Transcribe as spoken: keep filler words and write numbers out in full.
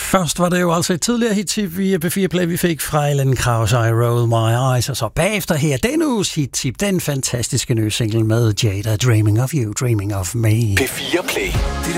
Først var det jo altså et tidligere hit-tip via P fire Play, vi fik fra Ellen Krause, I Roll My Eyes, og så bagefter her, den uges hit-tip, den fantastiske nye single med Jada, Dreaming of You, Dreaming of Me. P fire Play.